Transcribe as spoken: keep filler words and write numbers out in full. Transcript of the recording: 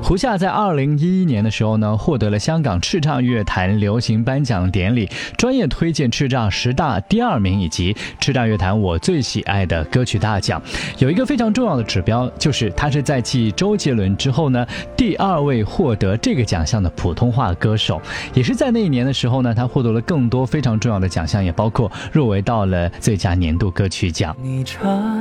胡夏在二零一一年的时候呢，获得了香港叱咤乐坛流行颁奖典礼专业推荐叱咤十大第二名，以及叱咤乐坛我最喜爱的歌曲大奖。有一个非常重要的指标，就是他是在继周杰伦之后呢，第二位获得这个奖项的普通话歌手。也是在那一年的时候呢，他获得了更多非常重要的奖项，也包括入围到了最佳年度歌曲奖。